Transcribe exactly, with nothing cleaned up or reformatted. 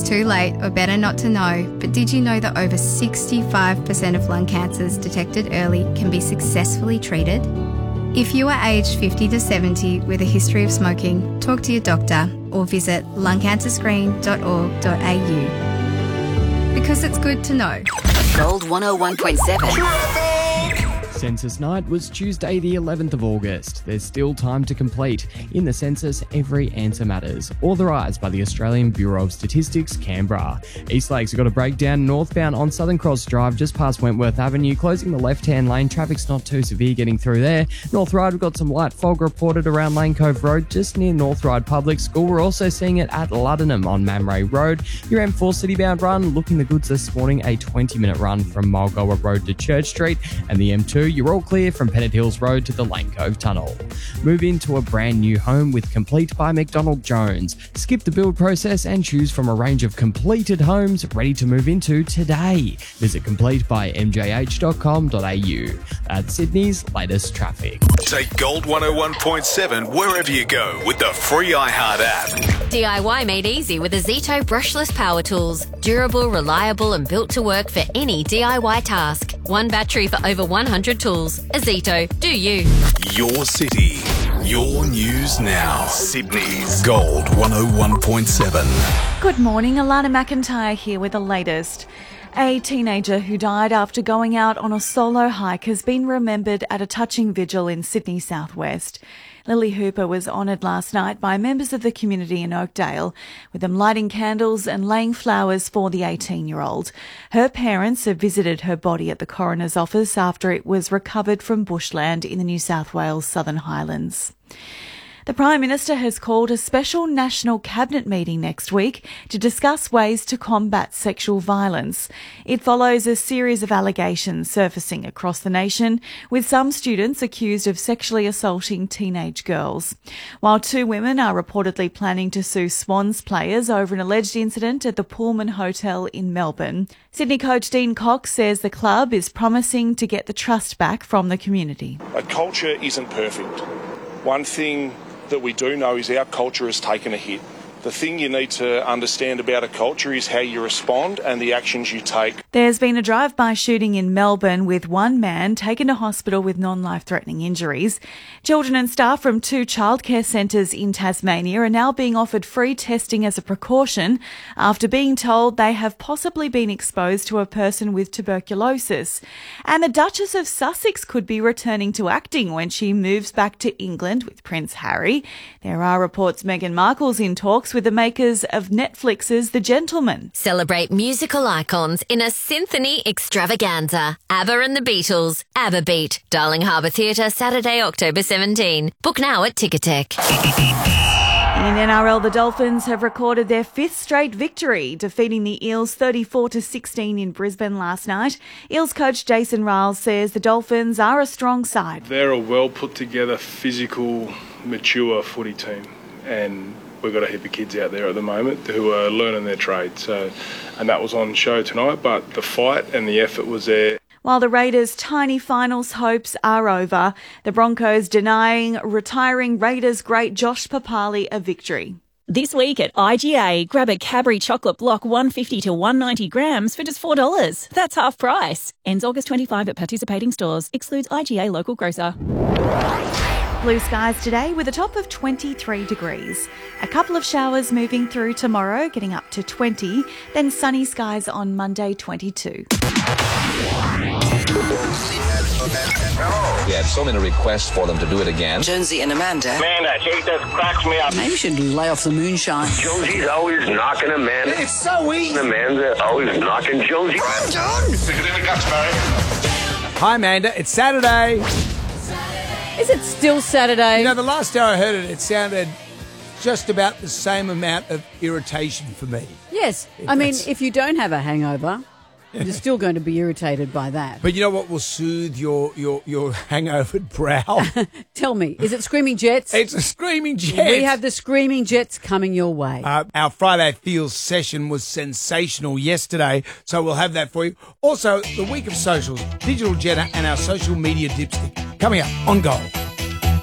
too late or better not to know, but did you know that over sixty-five percent of lung cancers detected early can be successfully treated? If you are aged fifty to seventy with a history of smoking, talk to your doctor or visit lung cancer screen dot org dot a u. Because it's good to know. Gold one oh one point seven. Census night was Tuesday the eleventh of August. There's still time to complete. In the census, every answer matters. Authorised by the Australian Bureau of Statistics, Canberra. East Lakes have got a breakdown northbound on Southern Cross Drive just past Wentworth Avenue, closing the left-hand lane. Traffic's not too severe getting through there. North Ryde, we've got some light fog reported around Lane Cove Road, just near North Ryde Public School. We're also seeing it at Luddenham on Mamray Road. Your M four Citybound run, looking the goods this morning, a twenty-minute run from Mulgoa Road to Church Street, and the M two, you're all clear from Pennant Hills Road to the Lane Cove Tunnel. Move into a brand new home with Complete by McDonald Jones. Skip the build process and choose from a range of completed homes ready to move into today. Visit complete by m j h dot com dot a u. That's Sydney's latest traffic. Take Gold one oh one point seven wherever you go with the free iHeart app. D I Y made easy with a Zito brushless power tools. Durable, reliable and built to work for any D I Y task. One battery for over one hundred tools. A Zito, do you? Your city, your news now. Sydney's Gold one oh one point seven. Good morning, Alana McIntyre here with the latest. A teenager who died after going out on a solo hike has been remembered at a touching vigil in Sydney Southwest. Lily Hooper was honoured last night by members of the community in Oakdale, with them lighting candles and laying flowers for the eighteen-year-old. Her parents have visited her body at the coroner's office after it was recovered from bushland in the New South Wales Southern Highlands. The Prime Minister has called a special National Cabinet meeting next week to discuss ways to combat sexual violence. It follows a series of allegations surfacing across the nation, with some students accused of sexually assaulting teenage girls. While two women are reportedly planning to sue Swans players over an alleged incident at the Pullman Hotel in Melbourne, Sydney coach Dean Cox says the club is promising to get the trust back from the community. A culture isn't perfect. One thing that we do know is our culture has taken a hit. The thing you need to understand about a culture is how you respond and the actions you take. There's been a drive-by shooting in Melbourne with one man taken to hospital with non-life-threatening injuries. Children and staff from two childcare centres in Tasmania are now being offered free testing as a precaution after being told they have possibly been exposed to a person with tuberculosis. And the Duchess of Sussex could be returning to acting when she moves back to England with Prince Harry. There are reports Meghan Markle's in talks with the makers of Netflix's The Gentleman. Celebrate musical icons in a symphony extravaganza. ABBA and the Beatles. ABBA Beat. Darling Harbour Theatre, Saturday, October seventeenth. Book now at Ticketek. In N R L, the Dolphins have recorded their fifth straight victory, defeating the Eels thirty-four to sixteen in Brisbane last night. Eels coach Jason Riles says the Dolphins are a strong side. They're a well put together, physical, mature footy team, and we've got a heap of kids out there at the moment who are learning their trade. So, and that was on show tonight, but the fight and the effort was there. While the Raiders' tiny finals hopes are over, the Broncos denying retiring Raiders great Josh Papali a victory. This week at I G A, grab a Cadbury chocolate block one fifty to one ninety grams for just four dollars. That's half price. Ends August twenty-fifth at participating stores. Excludes I G A local grocer. Blue skies today with a top of twenty-three degrees. A couple of showers moving through tomorrow, getting up to twenty. Then sunny skies on Monday, twenty-two. We had so many requests for them to do it again. Jonesy and Amanda. Man, that hate that cracks me up. Maybe you should lay off the moonshine. Jonesy's always knocking Amanda. It's so easy. Amanda always knocking Jonesy. I'm done. Stick it in the guts, Barry. Hi, Amanda. It's Saturday. Is it still Saturday? You know, the last time I heard it, it sounded just about the same amount of irritation for me. Yes. I mean, if you don't have a hangover, you're still going to be irritated by that. But you know what will soothe your your, your hangovered brow? Tell me, is it Screaming Jets? It's a Screaming Jets. We have the Screaming Jets coming your way. Uh, our Friday Feels session was sensational yesterday, so we'll have that for you. Also, the week of socials, Digital Jenna and our social media dipstick coming up on Gold.